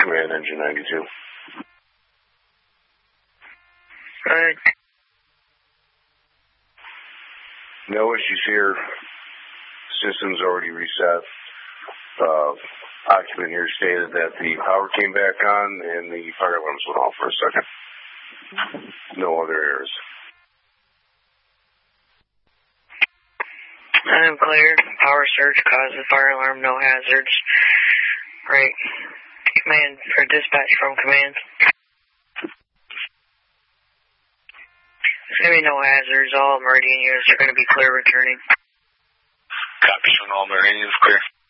Command Engine 92. Alright. No issues here. System's already reset. Occupant here stated that the power came back on and the fire alarms went off for a second. No other errors. I'm clear. Power surge caused the fire alarm, no hazards. Right. Command, or dispatch from command. There's going to be no hazards. All Meridian units are going to be clear returning. Copy from all Meridians, clear.